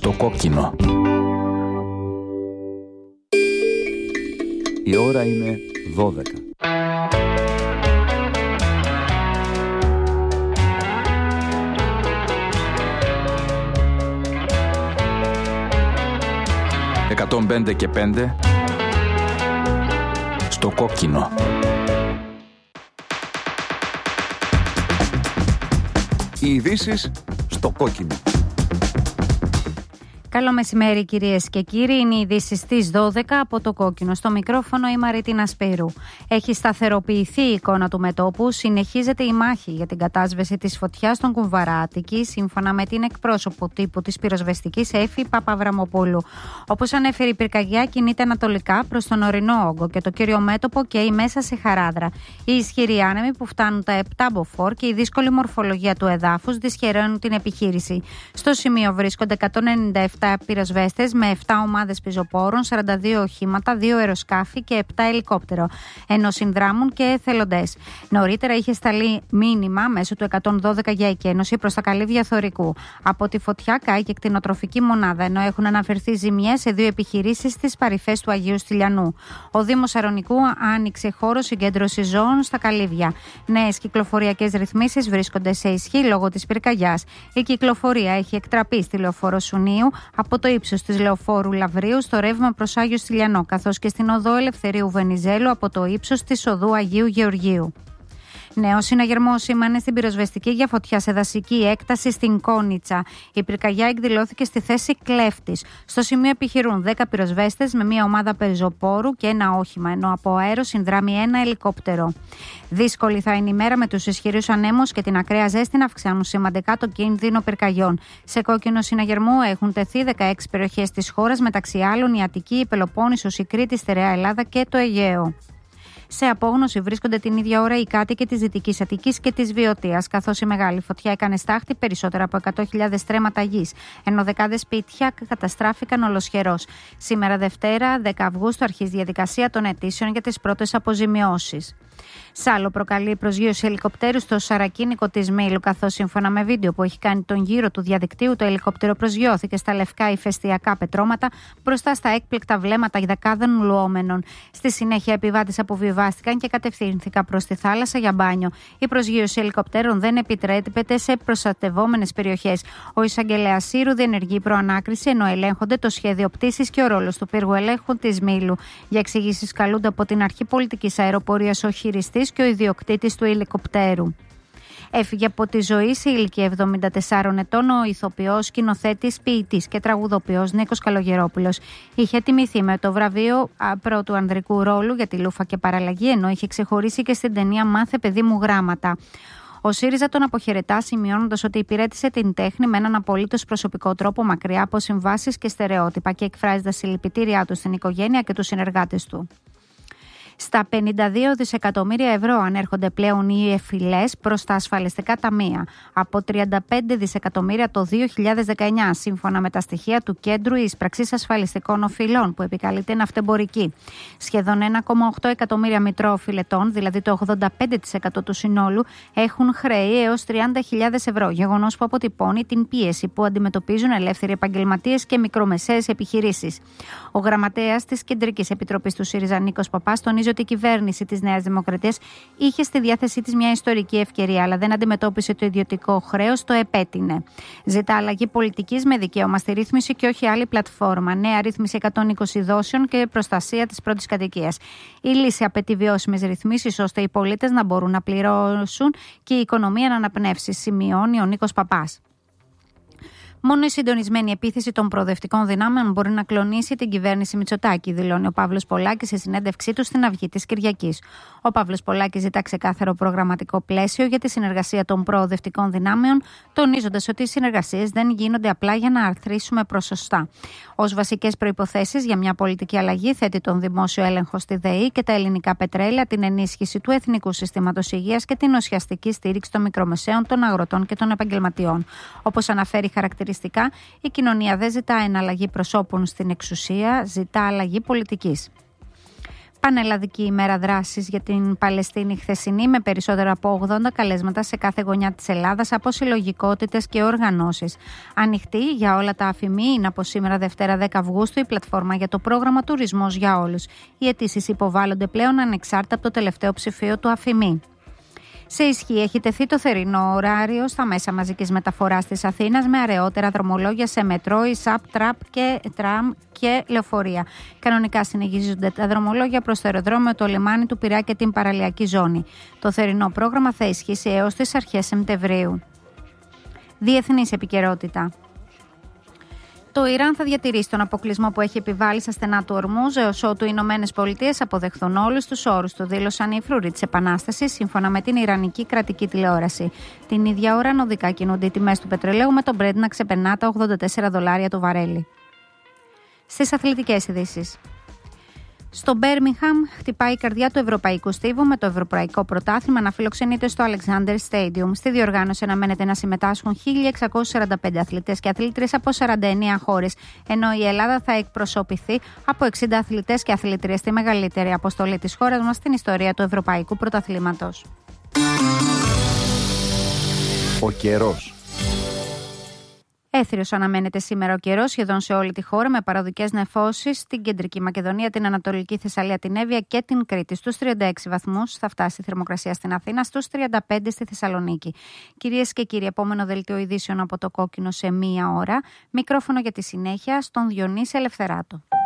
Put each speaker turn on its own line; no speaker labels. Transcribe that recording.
Στο κόκκινο. Η ώρα είναι 12. «105 και 5» στο κόκκινο. Οι ειδήσεις στο κόκκινο.
Καλό μεσημέρι κυρίες και κύριοι, είναι οι ειδήσεις στις 12 από το κόκκινο. Στο μικρόφωνο η Μαρίτινα Σπύρου. Έχει σταθεροποιηθεί η εικόνα του μετώπου, συνεχίζεται η μάχη για την κατάσβεση της φωτιάς στον Κουβαρά Αττικής, σύμφωνα με την εκπρόσωπο τύπου της πυροσβεστικής Έφη Παπαβραμοπούλου. Όπως ανέφερε, η πυρκαγιά κινείται ανατολικά προς τον ορεινό όγκο και το κύριο μέτωπο καίει μέσα σε Χαράδρα. Οι ισχυροί άνεμοι που φτάνουν τα 7 μποφόρ και η δύσκολη μορφολογία του εδάφους δυσχεραίνουν την επιχείρηση. Στο σημείο βρίσκονται 197 πυροσβέστες με 7 ομάδες πεζοπόρων, 42 οχήματα, 2 αεροσκάφη και 7 ελικόπτερο, ενώ συνδράμουν και εθελοντές. Νωρίτερα είχε σταλεί μήνυμα μέσω του 112 για εκένωση προς τα καλύβια Θωρικού. Από τη φωτιά κάει και κτηνοτροφική μονάδα, ενώ έχουν αναφερθεί ζημιές σε 2 επιχειρήσεις στις παρυφές του Αγίου Στυλιανού. Ο Δήμος Αρωνικού άνοιξε χώρο συγκέντρωσης ζώων στα καλύβια. Νέες κυκλοφοριακές ρυθμίσεις βρίσκονται σε ισχύ λόγω της πυρκαγιάς. Η κυκλοφορία έχει εκτραπεί στη λεωφόρο Σουνίου από το ύψος της λεωφόρου Λαβρίου στο ρεύμα προς Άγιο Στυλιανό, καθώς και στην οδό Ελευθερίου Βενιζέλου από το ύψος της οδού Αγίου Γεωργίου. Νέο συναγερμό σήμανε στην πυροσβεστική για φωτιά σε δασική έκταση στην Κόνιτσα. Η πυρκαγιά εκδηλώθηκε στη θέση κλέφτης. Στο σημείο επιχειρούν 10 πυροσβέστες με μια ομάδα πεζοπόρου και ένα όχημα, ενώ από αέρο συνδράμει ένα ελικόπτερο. Δύσκολη θα είναι η μέρα με τους ισχυρούς ανέμους και την ακραία ζέστη να αυξάνουν σημαντικά το κίνδυνο πυρκαγιών. Σε κόκκινο συναγερμό έχουν τεθεί 16 περιοχές της χώρας, μεταξύ άλλων η Αττική, η Πελοπόννησος, η Κρήτη, η Στερεά Ελλάδα και το Αιγαίο. Σε απόγνωση βρίσκονται την ίδια ώρα οι κάτοικοι της Δυτικής Αττικής και της Βιωτίας, καθώς η μεγάλη φωτιά έκανε στάχτη περισσότερα από 100.000 στρέμματα γης, ενώ δεκάδες σπίτια καταστράφηκαν ολοσχερώς. Σήμερα Δευτέρα, 10 Αυγούστου, αρχίζει η διαδικασία των αιτήσεων για τις πρώτες αποζημιώσεις. Σάλο προκαλεί προσγείωση ελικοπτέρου στο σαρακίνικο της Μήλου, καθώς σύμφωνα με βίντεο που έχει κάνει τον γύρο του διαδικτύου, το ελικόπτερο προσγειώθηκε στα λευκά ηφαιστειακά πετρώματα μπροστά στα έκπληκτα βλέμματα δεκάδων λουόμενων. Στη συνέχεια, επιβάτες αποβιβάστηκαν και κατευθύνθηκαν προς τη θάλασσα για μπάνιο. Η προσγείωση ελικοπτέρων δεν επιτρέπεται σε προστατευόμενες περιοχές. Ο εισαγγελέας Σύρου διενεργεί προανάκριση, ενώ ελέγχονται το σχέδιο πτήσης και ο ρόλος του πύργου ελέγχου της Μήλου. Για εξηγήσεις καλούνται από την Αρχή Πολιτικής Αεροπορίας ο χειριστής και ο ιδιοκτήτης του ελικοπτέρου. Έφυγε από τη ζωή σε ηλικία 74 ετών ο ηθοποιός, σκηνοθέτης, ποιητής και τραγουδοποιός Νίκος Καλογερόπουλος. Είχε τιμηθεί με το βραβείο πρώτου ανδρικού ρόλου για τη Λούφα και παραλλαγή, ενώ είχε ξεχωρίσει και στην ταινία «Μάθε παιδί μου γράμματα». Ο ΣΥΡΙΖΑ τον αποχαιρετά, σημειώνοντας ότι υπηρέτησε την τέχνη με έναν απολύτως προσωπικό τρόπο, μακριά από συμβάσεις και στερεότυπα, και εκφράζει τα συλληπιτήριά του στην οικογένεια και τους συνεργάτες του. Στα 52 δισεκατομμύρια ευρώ ανέρχονται πλέον οι εφηλές προς τα ασφαλιστικά ταμεία, από 35 δισεκατομμύρια το 2019, σύμφωνα με τα στοιχεία του Κέντρου Εισπραξής Ασφαλιστικών Οφειλών, που επικαλείται ναυτεμπορική. Σχεδόν 1,8 εκατομμύρια μητρώοφειλετών, δηλαδή το 85% του συνόλου, έχουν χρέη έως 30.000 ευρώ, γεγονός που αποτυπώνει την πίεση που αντιμετωπίζουν ελεύθεροι επαγγελματίες και μικρομεσαίες επιχειρήσεις. Ο γραμματέας της Κεντρικής Επιτροπής του ΣΥΡΙΖΑ, Νίκος Παπάς, τονίζει ότι η κυβέρνηση της Νέας Δημοκρατίας είχε στη διάθεσή της μια ιστορική ευκαιρία, αλλά δεν αντιμετώπισε το ιδιωτικό χρέος, το επέτεινε. Ζητά αλλαγή πολιτικής με δικαίωμα στη ρύθμιση και όχι άλλη πλατφόρμα. Νέα ρύθμιση 120 δόσεων και προστασία της πρώτης κατοικίας. Η λύση απαιτεί βιώσιμες ρυθμίσεις ώστε οι πολίτες να μπορούν να πληρώσουν και η οικονομία να αναπνεύσει, σημειώνει ο Νίκος Παπάς. Μόνο η συντονισμένη επίθεση των προοδευτικών δυνάμεων μπορεί να κλονίσει την κυβέρνηση Μητσοτάκη, δηλώνει ο Παύλος Πολάκης σε συνέντευξή του στην Αυγή της Κυριακής. Ο Παύλος Πολάκης ζητά ξεκάθαρο προγραμματικό πλαίσιο για τη συνεργασία των προοδευτικών δυνάμεων, τονίζοντας ότι οι συνεργασίες δεν γίνονται απλά για να αρθρίσουμε προσωστά. Ως βασικές προϋποθέσεις για μια πολιτική αλλαγή θέτει τον δημόσιο έλεγχο στη ΔΕΗ και τα ελληνικά πετρέλαια, την ενίσχυση του εθνικού συστήματος υγείας και την ουσιαστική στήριξη των μικρομεσαίων, των αγροτών και των επαγγελματιών. Όπως αναφέρει χαρακτηριστικά, η κοινωνία δεν ζητά εναλλαγή προσώπων στην εξουσία, ζητά αλλαγή πολιτικής. Πανελλαδική ημέρα δράσης για την Παλαιστίνη χθεσινή, με περισσότερα από 80 καλέσματα σε κάθε γωνιά της Ελλάδας από συλλογικότητες και οργανώσεις. Ανοιχτή για όλα τα αφημί είναι από σήμερα Δευτέρα 10 Αυγούστου η πλατφόρμα για το πρόγραμμα Τουρισμός για Όλους. Οι αιτήσεις υποβάλλονται πλέον ανεξάρτητα από το τελευταίο ψηφίο του αφημί. Σε ισχύ έχει τεθεί το θερινό ωράριο στα μέσα μαζικής μεταφοράς της Αθήνας με αραιότερα δρομολόγια σε μετρό, ΙΣΑΠ, ΤΡΑΠ και τραμ και λεωφορεία. Κανονικά συνεχίζονται τα δρομολόγια προς το αεροδρόμιο, το λιμάνι του Πειραιά και την παραλιακή ζώνη. Το θερινό πρόγραμμα θα ισχύσει έως τις αρχές Σεπτεμβρίου. Διεθνής επικαιρότητα. Το Ιράν θα διατηρήσει τον αποκλεισμό που έχει επιβάλει στα στενά του Ορμούζ έως ότου οι Ηνωμένες Πολιτείες αποδεχθούν όλους τους όρους του, δήλωσαν οι φρουροί της Επανάστασης, σύμφωνα με την Ιρανική κρατική τηλεόραση. Την ίδια ώρα, ανωδικά κινούνται οι τιμές του πετρελαίου, με τον Brent να ξεπερνά τα $84 το βαρέλι. Στις αθλητικές ειδήσεις. Στο Μπέρμιγχαμ χτυπάει η καρδιά του Ευρωπαϊκού Στίβου, με το Ευρωπαϊκό Πρωτάθλημα να φιλοξενείται στο Alexander Stadium. Στη διοργάνωση αναμένεται να συμμετάσχουν 1.645 αθλητές και αθλήτριες από 49 χώρες, ενώ η Ελλάδα θα εκπροσωπηθεί από 60 αθλητές και αθλήτριες, στη μεγαλύτερη αποστολή της χώρας μας στην ιστορία του Ευρωπαϊκού Πρωταθλήματος.
Ο καιρός.
Έθριος αναμένεται σήμερα ο καιρός σχεδόν σε όλη τη χώρα, με παραδικές νεφώσεις στην κεντρική Μακεδονία, την Ανατολική Θεσσαλία, την Εύβοια και την Κρήτη. Στους 36 βαθμούς θα φτάσει η θερμοκρασία στην Αθήνα, στους 35 στη Θεσσαλονίκη. Κυρίες και κύριοι, επόμενο δελτίο ειδήσεων από το Κόκκινο σε 1 ώρα. Μικρόφωνο για τη συνέχεια στον Διονύση Ελευθεράτο.